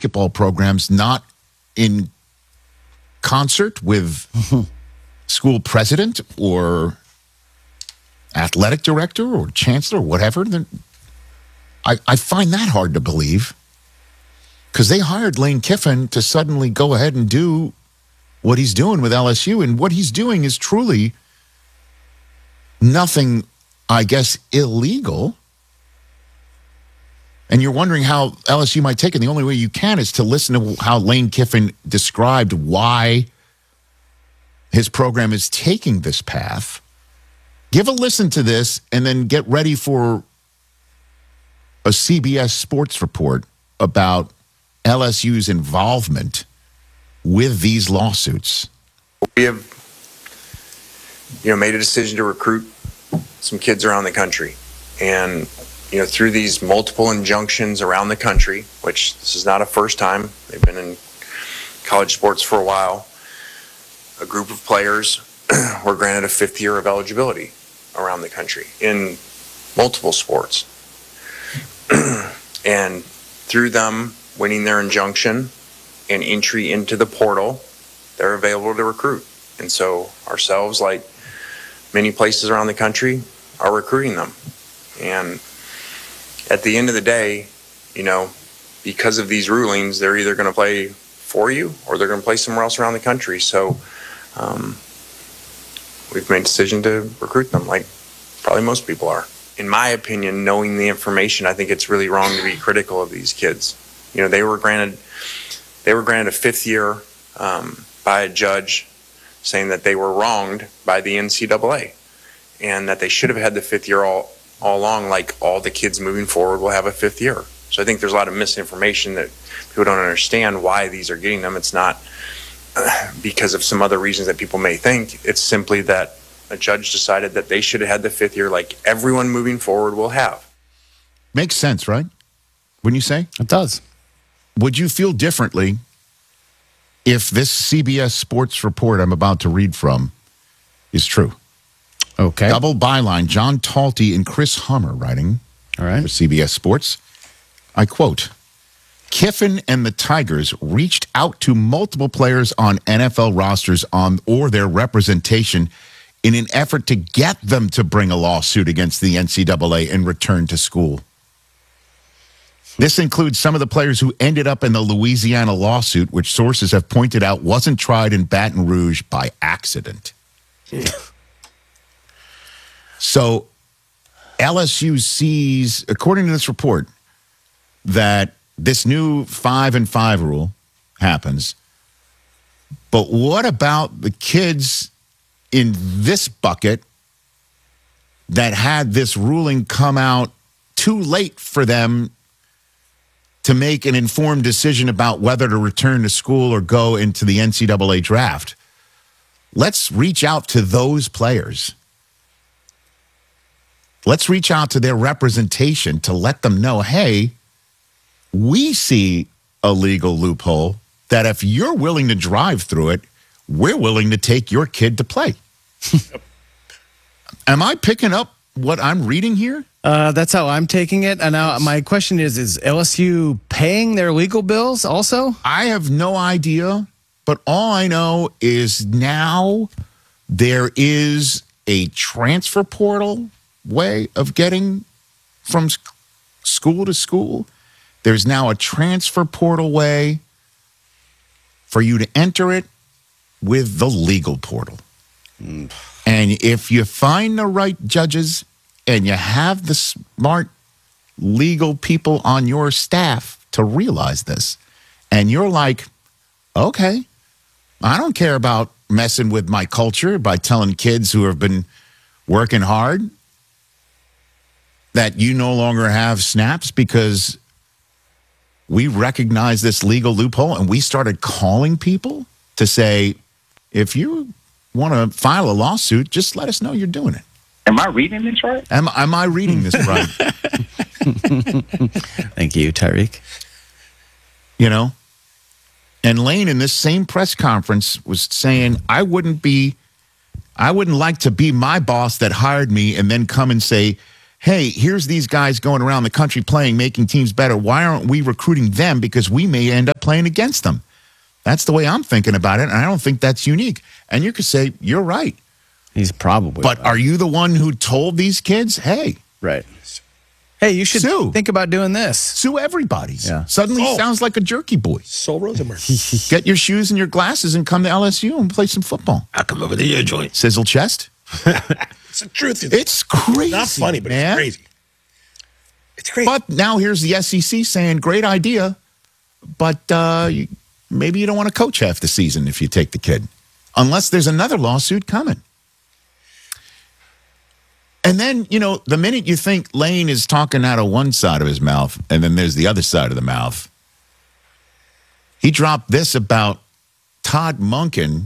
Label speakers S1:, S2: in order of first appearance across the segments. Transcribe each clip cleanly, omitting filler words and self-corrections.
S1: basketball programs not in concert with school president or athletic director or chancellor or whatever, then I find that hard to believe, because they hired Lane Kiffin to suddenly go ahead and do what he's doing with LSU. And what he's doing is truly nothing, I guess, illegal. And you're wondering how LSU might take it. The only way you can is to listen to how Lane Kiffin described why his program is taking this path. Give a listen to this and then get ready for a CBS Sports report about LSU's involvement with these lawsuits.
S2: We have, made a decision to recruit some kids around the country. And, through these multiple injunctions around the country, which this is not a first time, they've been in college sports for a while, a group of players were granted a 5th year of eligibility around the country in multiple sports. And through them winning their injunction and entry into the portal, they're available to recruit. And so ourselves, like many places around the country, are recruiting them. And at the end of the day, because of these rulings, they're either going to play for you or they're going to play somewhere else around the country. So we've made a decision to recruit them, like probably most people are. In my opinion, knowing the information, I think it's really wrong to be critical of these kids. They were granted a 5th year by a judge, saying that they were wronged by the NCAA and that they should have had the 5th year all along, like all the kids moving forward will have a 5th year. So I think there's a lot of misinformation that people don't understand why these are getting them. It's not because of some other reasons that people may think. It's simply that a judge decided that they should have had the 5th year like everyone moving forward will have.
S1: Makes sense, right? Wouldn't you say?
S3: It does.
S1: Would you feel differently if this CBS Sports report I'm about to read from is true?
S3: Okay.
S1: Double byline, John Talty and Chris Hummer writing
S3: All right.
S1: for CBS Sports. I quote, Kiffin and the Tigers reached out to multiple players on NFL rosters or their representation in an effort to get them to bring a lawsuit against the NCAA and return to school. This includes some of the players who ended up in the Louisiana lawsuit, which sources have pointed out wasn't tried in Baton Rouge by accident. So LSU sees, according to this report, that this new 5-and-5 rule happens. But what about the kids in this bucket that had this ruling come out too late for them to make an informed decision about whether to return to school or go into the NCAA draft? Let's reach out to those players. Let's reach out to their representation to let them know, hey, we see a legal loophole that if you're willing to drive through it, we're willing to take your kid to play. Am I picking up what I'm reading here?
S3: That's how I'm taking it. And now my question is LSU paying their legal bills also?
S1: I have no idea, but all I know is now there is a transfer portal way of getting from school to school. There's now a transfer portal way for you to enter it with the legal portal. And if you find the right judges and you have the smart legal people on your staff to realize this, and you're like, okay, I don't care about messing with my culture by telling kids who have been working hard that you no longer have snaps because we recognize this legal loophole, and we started calling people to say, if you want to file a lawsuit, just let us know you're doing it.
S4: Am I reading this right?
S1: Am I reading this right?
S3: Thank you, Tyreek.
S1: And Lane in this same press conference was saying, I wouldn't like to be my boss that hired me and then come and say, hey, here's these guys going around the country playing, making teams better. Why aren't we recruiting them? Because we may end up playing against them. That's the way I'm thinking about it, and I don't think that's unique. And you could say, you're right.
S3: He's probably.
S1: But are you the one who told these kids, hey,
S3: right? Hey, you should
S1: Sue.
S3: think about doing this.
S1: sue everybody?
S3: Yeah.
S1: Suddenly sounds like a jerky boy.
S4: Sol Rosenberg.
S1: Get your shoes and your glasses and come to LSU and play some football.
S4: I'll come over to your joint.
S1: Sizzle chest.
S4: It's the truth.
S1: It's crazy.
S4: Not funny, but
S1: man.
S4: it's crazy. It's crazy.
S1: But now here's the SEC saying, great idea, but maybe you don't want to coach half the season if you take the kid, unless there's another lawsuit coming. And then, the minute you think Lane is talking out of one side of his mouth, and then there's the other side of the mouth, he dropped this about Todd Monken,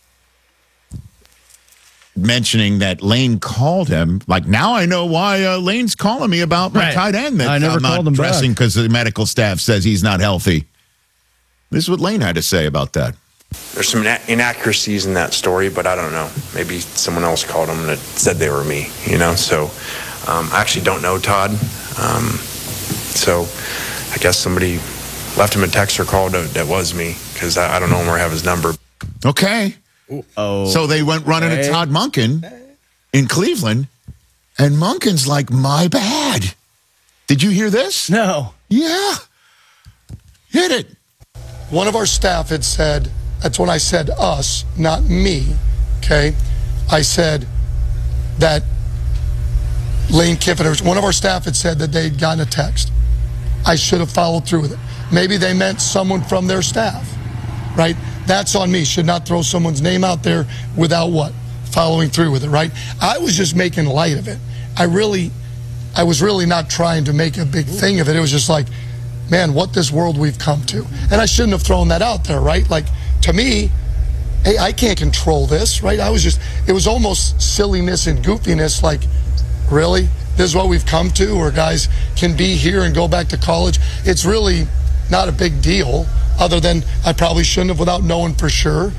S1: mentioning that Lane called him. Like, now I know why Lane's calling me about my
S3: Right.
S1: tight end that
S3: I never
S1: I'm not
S3: called him
S1: dressing
S3: back.
S1: because the medical staff says he's not healthy. This is what Lane had to say about that.
S2: There's some inaccuracies in that story, but I don't know. Maybe someone else called them that said they were me, So I actually don't know Todd. So I guess somebody left him a text or call that was me, because I don't know him or have his number.
S1: Okay.
S3: Oh,
S1: So they went running to
S3: okay.
S1: Todd Monken in Cleveland, and Monken's like, my bad. Did you hear this?
S3: no.
S1: Yeah. Hit it.
S5: One of our staff had said, that's when I said us, not me, okay? I said that Lane Kiffin, one of our staff had said that they'd gotten a text. I should have followed through with it. Maybe they meant someone from their staff, right? That's on me. Should not throw someone's name out there without what? Following through with it, right? I was just making light of it. I was really not trying to make a big thing of it. It was just like, man, what this world we've come to. And I shouldn't have thrown that out there, right? Like, to me, hey, I can't control this, right? It was almost silliness and goofiness, like, really? This is what we've come to, where guys can be here and go back to college. It's really not a big deal, other than I probably shouldn't have without knowing for sure,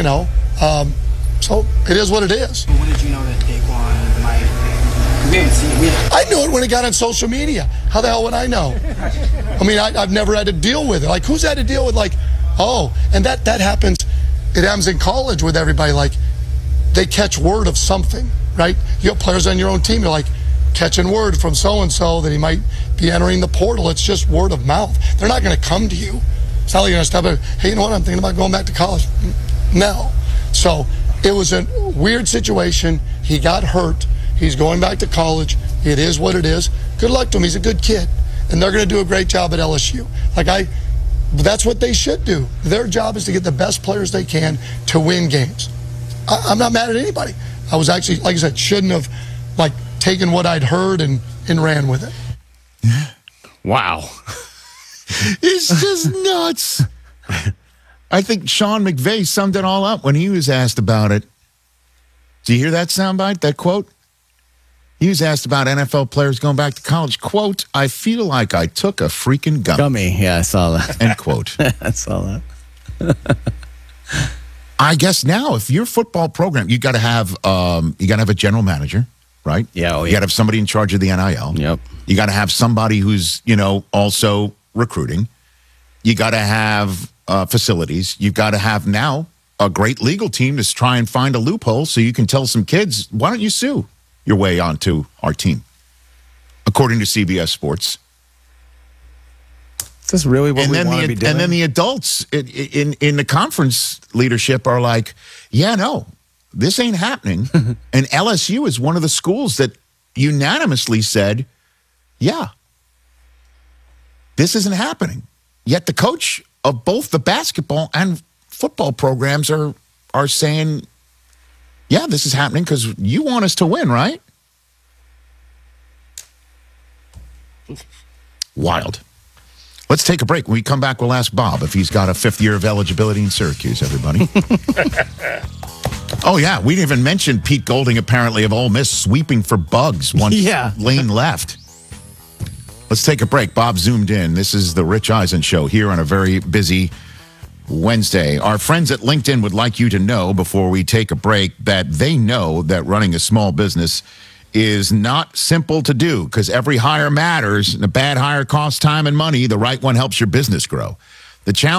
S5: So it is what it is.
S6: When did you know that Daquan might? We haven't seen it.
S5: I knew it when it got on social media. How the hell would I know? I mean, I've never had to deal with it. Like, who's had to deal with, like, and that happens. It happens in college with everybody. Like, they catch word of something, right? You have players on your own team. You're like, catching word from so-and-so that he might be entering the portal. It's just word of mouth. They're not going to come to you. It's not like you're going to stop there. Hey, you know what? I'm thinking about going back to college. No. So it was a weird situation. He got hurt. He's going back to college. It is what it is. Good luck to him. He's a good kid. And they're going to do a great job at LSU. That's what they should do. Their job is to get the best players they can to win games. I'm not mad at anybody. I was actually, like I said, shouldn't have, taken what I'd heard and ran with it.
S3: Wow.
S1: It's just nuts. I think Sean McVay summed it all up when he was asked about it. Do you hear that soundbite, that quote? He was asked about NFL players going back to college. Quote, I feel like I took a freaking gummy.
S3: Gummy. Yeah, I saw that.
S1: End quote.
S3: I saw that.
S1: I guess now, if your football program, you got to have a general manager, right?
S3: Yeah, oh,
S1: You
S3: yeah.
S1: got to have somebody in charge of the NIL.
S3: Yep.
S1: You got to have somebody who's also recruiting. You got to have facilities. You've got to have now a great legal team to try and find a loophole so you can tell some kids, why don't you sue your way onto our team? According to CBS Sports.
S3: Is this really what
S1: And
S3: we
S1: then
S3: want to be doing?
S1: and then the adults in the conference leadership are like, yeah, no, this ain't happening. And LSU is one of the schools that unanimously said, yeah, this isn't happening. Yet the coach of both the basketball and football programs are saying, yeah, this is happening because you want us to win, right? Wild. Let's take a break. When we come back, we'll ask Bob if he's got a fifth year of eligibility in Syracuse, everybody. Oh, yeah. We didn't even mention Pete Golding, apparently, of Ole Miss sweeping for bugs once
S3: Yeah.
S1: Lane left. Let's take a break. Bob zoomed in. This is the Rich Eisen Show here on a very busy Wednesday. Our friends at LinkedIn would like you to know before we take a break that they know that running a small business is not simple to do because every hire matters, and a bad hire costs time and money. The right one helps your business grow. The challenge